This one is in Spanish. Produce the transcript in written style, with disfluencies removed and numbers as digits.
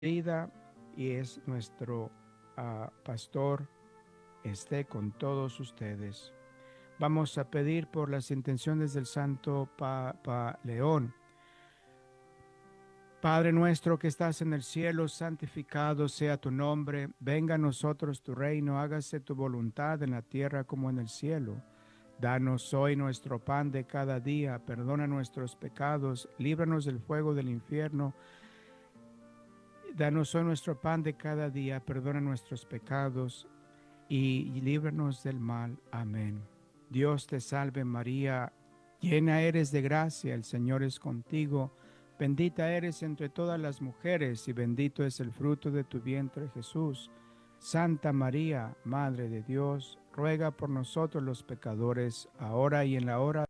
vida y es nuestro pastor, esté con todos ustedes. Vamos a pedir por las intenciones del Santo Papa León. Padre nuestro que estás en el cielo, santificado sea tu nombre, venga a nosotros tu reino, hágase tu voluntad en la tierra como en el cielo. Danos hoy nuestro pan de cada día, perdona nuestros pecados, líbranos del fuego del infierno. Danos hoy nuestro pan de cada día, perdona nuestros pecados y líbranos del mal. Amén. Dios te salve María, llena eres de gracia, el Señor es contigo, bendita eres entre todas las mujeres y bendito es el fruto de tu vientre Jesús. Santa María, Madre de Dios, ruega por nosotros los pecadores, ahora y en la hora